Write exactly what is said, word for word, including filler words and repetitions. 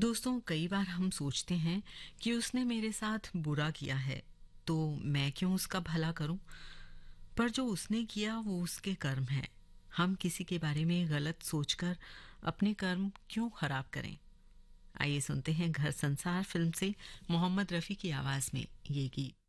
दोस्तों, कई बार हम सोचते हैं कि उसने मेरे साथ बुरा किया है, तो मैं क्यों उसका भला करूं? पर जो उसने किया वो उसके कर्म है। हम किसी के बारे में गलत सोचकर अपने कर्म क्यों खराब करें? आइए सुनते हैं घर संसार फिल्म से मोहम्मद रफ़ी की आवाज़ में ये गीत।